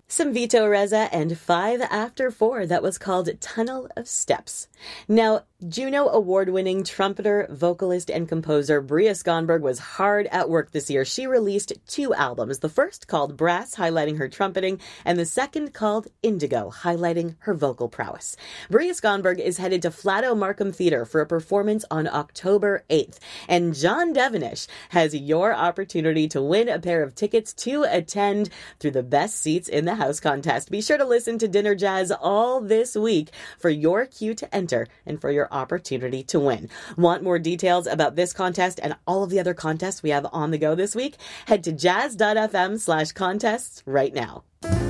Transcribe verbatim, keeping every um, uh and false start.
Some Vito Reza and Five After Four that was called Tunnel of Steps. Now, Juno Award-winning trumpeter, vocalist, and composer Bria Skonberg was hard at work this year. She released two albums, the first called Brass, highlighting her trumpeting, and the second called Indigo, highlighting her vocal prowess. Bria Skonberg is headed to Flatto Markham Theatre for a performance on October eighth, and John Devenish has your opportunity to win a pair of tickets to attend through the best seats in the house contest. Be sure to listen to Dinner Jazz all this week for your cue to enter and for your opportunity to win. Want more details about this contest and all of the other contests we have on the go this week? Head to jazz.fm slash contests right now.